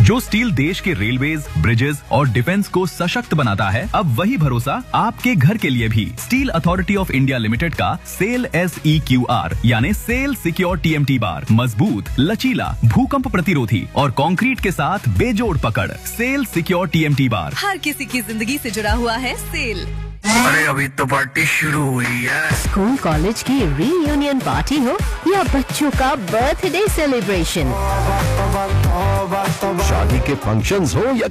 जो स्टील देश के रेलवेज, ब्रिजेस और डिफेंस को सशक्त बनाता है, अब वही भरोसा आपके घर के लिए भी। Steel authority of India limited का सेल SEQR यानी सेल सिक्योर TMT बार मजबूत, लचीला, भूकंप प्रतिरोधी और कंक्रीट के साथ बेजोड़ पकड़। सेल सिक्योर TMT बार हर किसी की जिंदगी से जुड़ा हुआ है सेल। अरे अभी तो पार्टी शुरू हुई है। स्कूल कॉलेज की रीयूनियन पार्टी हो या बच्चों का बर्थडे सेलिब्रेशन, शादी के फंक्शंस हो या